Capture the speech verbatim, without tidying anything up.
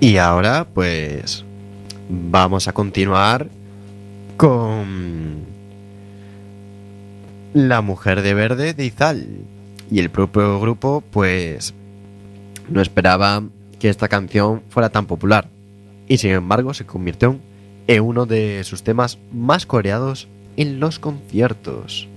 Y ahora, pues, vamos a continuar con La Mujer de Verde de Izal. Y el propio grupo, pues, no esperaba que esta canción fuera tan popular. Y sin embargo, se convirtió en uno de sus temas más coreados en los conciertos.